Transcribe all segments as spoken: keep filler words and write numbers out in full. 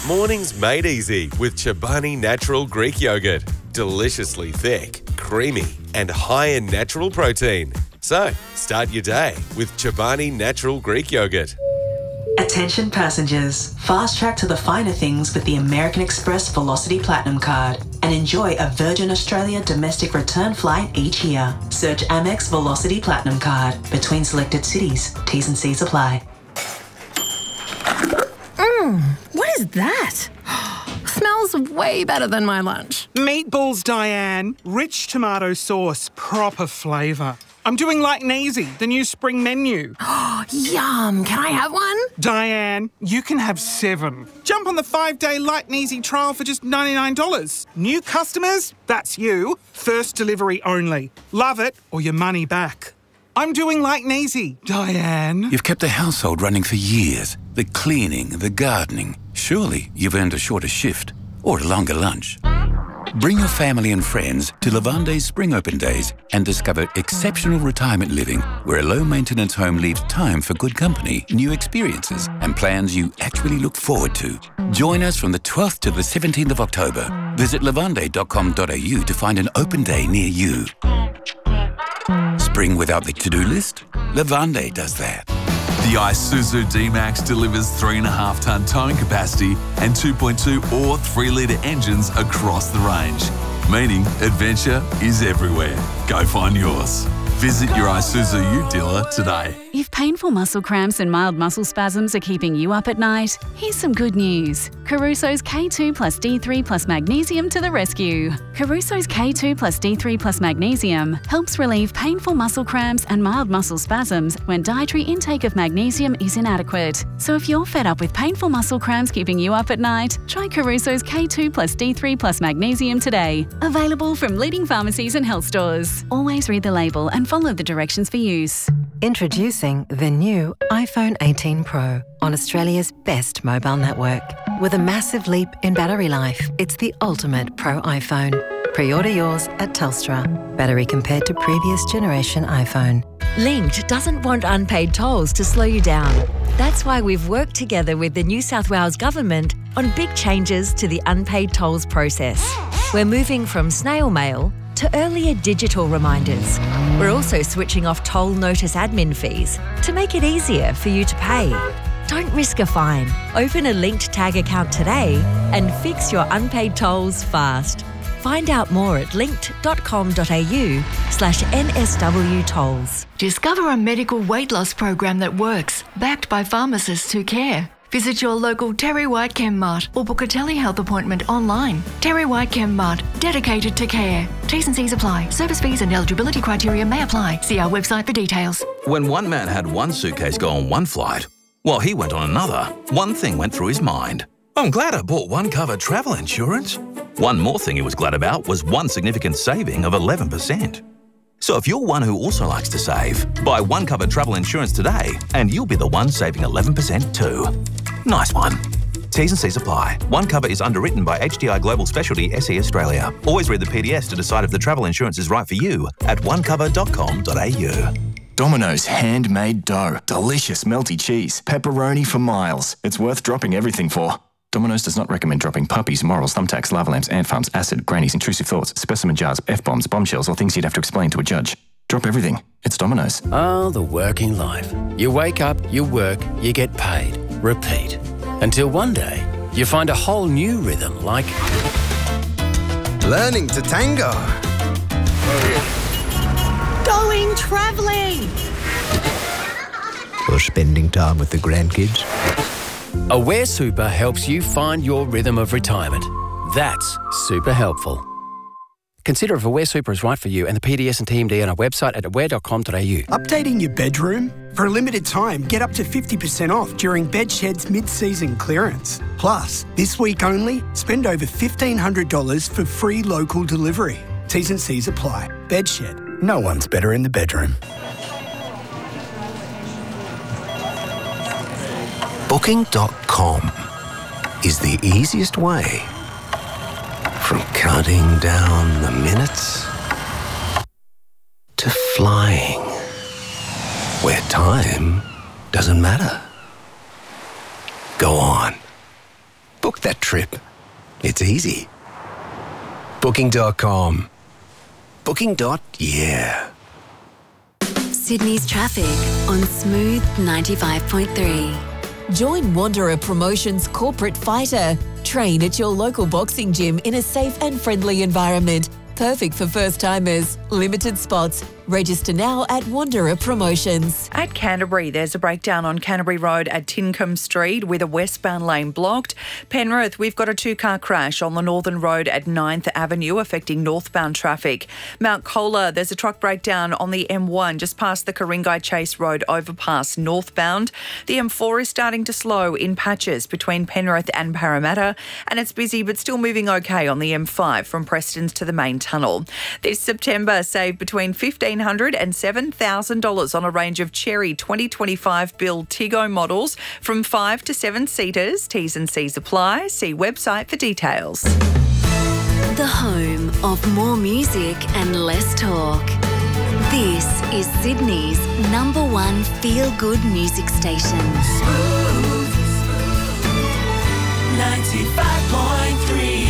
Mornings made easy with Chobani Natural Greek Yogurt. Deliciously thick, creamy, and high in natural protein. So, start your day with Chobani Natural Greek Yogurt. Attention passengers, fast track to the finer things with the American Express Velocity Platinum Card and enjoy a Virgin Australia domestic return flight each year. Search Amex Velocity Platinum Card between selected cities. T's and C's apply. Mmm, what is that? Smells way better than my lunch. Meatballs, Diane. Rich tomato sauce, proper flavour. I'm doing Light and Easy, the new spring menu. Yum, can I have one? Diane, you can have seven. Jump on the five-day Light and Easy trial for just ninety-nine dollars. New customers? That's you. First delivery only. Love it or your money back. I'm doing Light and Easy, Diane. You've kept the household running for years. The cleaning, the gardening. Surely you've earned a shorter shift or a longer lunch. Bring your family and friends to Lavande's Spring Open Days and discover exceptional retirement living where a low-maintenance home leaves time for good company, new experiences and plans you actually look forward to. Join us from the twelfth to the seventeenth of October. Visit lavande dot com dot a u to find an open day near you. Spring without the to-do list? Lavande does that. The Isuzu D-Max delivers three point five tonne towing capacity and two point two or three litre engines across the range, meaning adventure is everywhere. Go find yours. Visit your Isuzu U dealer today. If painful muscle cramps and mild muscle spasms are keeping you up at night, here's some good news. Caruso's K two plus D three plus magnesium to the rescue. Caruso's K two plus D three plus magnesium helps relieve painful muscle cramps and mild muscle spasms when dietary intake of magnesium is inadequate. So if you're fed up with painful muscle cramps keeping you up at night, try Caruso's K two plus D three plus magnesium today. Available from leading pharmacies and health stores. Always read the label and follow the directions for use. Introducing the new iPhone eighteen Pro on Australia's best mobile network. With a massive leap in battery life, it's the ultimate Pro iPhone. Pre-order yours at Telstra. Battery compared to previous generation iPhone. Linked doesn't want unpaid tolls to slow you down. That's why we've worked together with the New South Wales Government on big changes to the unpaid tolls process. We're moving from snail mail to earlier digital reminders. We're also switching off toll notice admin fees to make it easier for you to pay. Don't risk a fine. Open a Linked Tag account today and fix your unpaid tolls fast. Find out more at linked dot com dot a u slash N S W tolls. Discover a medical weight loss program that works, backed by pharmacists who care. Visit your local Terry White Chem Mart or book a telehealth appointment online. Terry White Chem Mart, dedicated to care. T's and C's apply. Service fees and eligibility criteria may apply. See our website for details. When one man had one suitcase go on one flight, while he went on another, one thing went through his mind. I'm glad I bought one cover travel insurance. One more thing he was glad about was one significant saving of eleven percent. So if you're one who also likes to save, buy One Cover travel insurance today and you'll be the one saving eleven percent too. Nice one. T's and C's apply. One Cover is underwritten by H D I Global Specialty S E Australia. Always read the P D S to decide if the travel insurance is right for you at one cover dot com dot a u. Domino's handmade dough. Delicious melty cheese. Pepperoni for miles. It's worth dropping everything for. Domino's does not recommend dropping puppies, morals, thumbtacks, lava lamps, ant farms, acid, grannies, intrusive thoughts, specimen jars, F-bombs, bombshells, or things you'd have to explain to a judge. Drop everything. It's Domino's. Oh, the working life. You wake up, you work, you get paid. Repeat. Until one day, you find a whole new rhythm like... learning to tango. Going travelling. Or spending time with the grandkids. Aware Super helps you find your rhythm of retirement. That's super helpful. Consider if Aware Super is right for you and the P D S and T M D on our website at aware dot com dot a u. Updating your bedroom? For a limited time, get up to fifty percent off during Bedshed's mid-season clearance. Plus, this week only, spend over fifteen hundred dollars for free local delivery. T's and C's apply. Bedshed. No one's better in the bedroom. Booking dot com is the easiest way from counting down the minutes to flying, where time doesn't matter. Go on. Book that trip. It's easy. Booking dot com. Booking. Yeah. Sydney's traffic on Smooth ninety-five point three. Join Wanderer Promotions Corporate Fighter. Train at your local boxing gym in a safe and friendly environment. Perfect for first-timers. Limited spots. Register now at Wanderer Promotions. At Canterbury, there's a breakdown on Canterbury Road at Tincombe Street with a westbound lane blocked. Penrith, we've got a two-car crash on the Northern Road at ninth Avenue affecting northbound traffic. Mount Colah, there's a truck breakdown on the M one just past the Ku-ring-gai Chase Road overpass northbound. The M four is starting to slow in patches between Penrith and Parramatta, and it's busy but still moving okay on the M five from Prestons to the main tunnel. This September, save between fifteen hundred dollars and seven thousand dollars on a range of Cherry twenty twenty-five build Tiggo models from five to seven seaters. T's and C's apply. See website for details. The home of more music and less talk. This is Sydney's number one feel-good music station. Smooth ninety-five point three.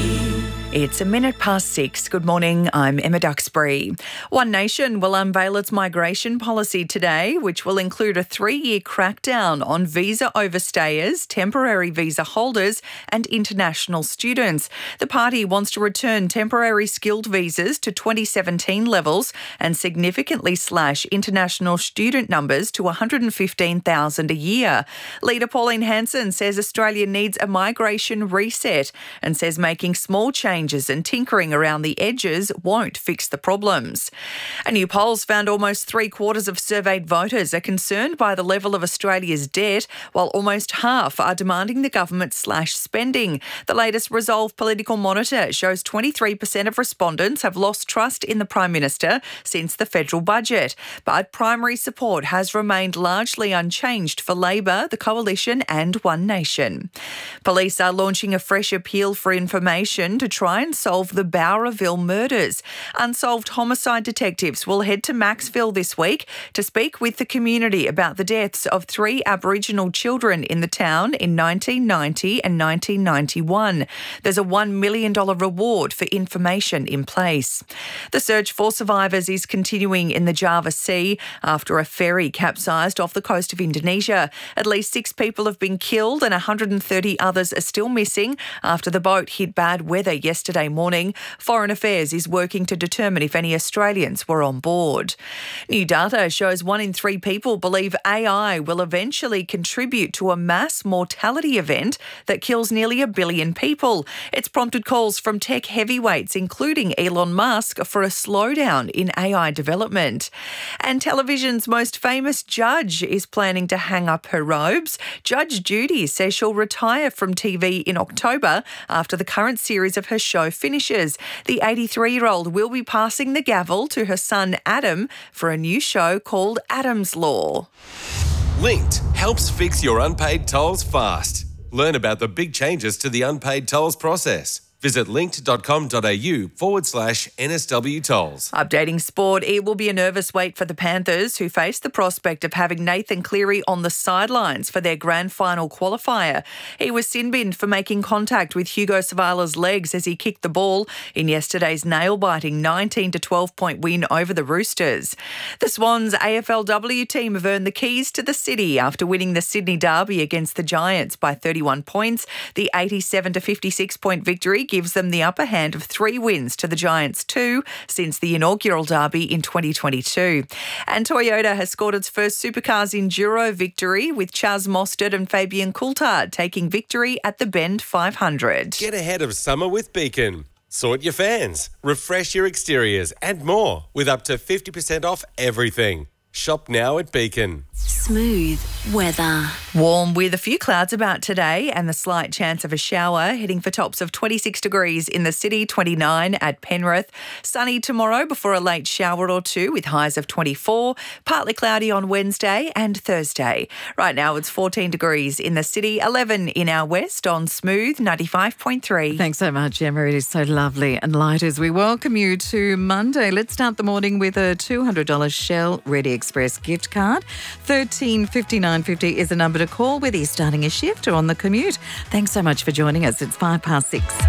It's a minute past six. Good morning, I'm Emma Duxbury. One Nation will unveil its migration policy today, which will include a three-year crackdown on visa overstayers, temporary visa holders and international students. The party wants to return temporary skilled visas to twenty seventeen levels and significantly slash international student numbers to one hundred fifteen thousand a year. Leader Pauline Hanson says Australia needs a migration reset and says making small changes and tinkering around the edges won't fix the problems. A new poll's found almost three quarters of surveyed voters are concerned by the level of Australia's debt, while almost half are demanding the government slash spending. The latest Resolve Political Monitor shows twenty-three percent of respondents have lost trust in the Prime Minister since the federal budget, but primary support has remained largely unchanged for Labor, the Coalition and One Nation. Police are launching a fresh appeal for information to try and solve the Bowraville murders. Unsolved homicide detectives will head to Maxville this week to speak with the community about the deaths of three Aboriginal children in the town in nineteen ninety and nineteen ninety-one. There's a one million dollars reward for information in place. The search for survivors is continuing in the Java Sea after a ferry capsized off the coast of Indonesia. At least six people have been killed and one hundred thirty others are still missing after the boat hit bad weather yesterday. Yesterday morning. Foreign Affairs is working to determine if any Australians were on board. New data shows one in three people believe A I will eventually contribute to a mass mortality event that kills nearly a billion people. It's prompted calls from tech heavyweights, including Elon Musk, for a slowdown in A I development. And television's most famous judge is planning to hang up her robes. Judge Judy says she'll retire from T V in October after the current series of her show finishes. The eighty-three-year-old will be passing the gavel to her son Adam for a new show called Adam's Law. Linked helps fix your unpaid tolls fast. Learn about the big changes to the unpaid tolls process. Visit linked.com.au forward slash NSW tolls. Updating sport, it will be a nervous wait for the Panthers, who face the prospect of having Nathan Cleary on the sidelines for their grand final qualifier. He was sin-binned for making contact with Hugo Savala's legs as he kicked the ball in yesterday's nail-biting nineteen to twelve point win over the Roosters. The Swans A F L W team have earned the keys to the city after winning the Sydney Derby against the Giants by thirty-one points. The eighty-seven to fifty-six point victory gives them the upper hand of three wins to the Giants' two since the inaugural derby in twenty twenty-two. And Toyota has scored its first Supercars Enduro victory with Chaz Mostert and Fabian Coulthard taking victory at the Bend five hundred. Get ahead of summer with Beacon. Sort your fans, refresh your exteriors and more with up to fifty percent off everything. Shop now at Beacon. Smooth weather. Warm with a few clouds about today and the slight chance of a shower, heading for tops of twenty-six degrees in the city, twenty-nine at Penrith. Sunny tomorrow before a late shower or two with highs of twenty-four. Partly cloudy on Wednesday and Thursday. Right now it's fourteen degrees in the city, eleven in our west on Smooth ninety-five point three. Thanks so much, Emma. It is so lovely and light as we welcome you to Monday. Let's start the morning with a two hundred dollars Shell Red X Express gift card. thirteen fifty-nine fifty is a number to call whether you're starting a shift or on the commute. Thanks so much for joining us. It's five past six.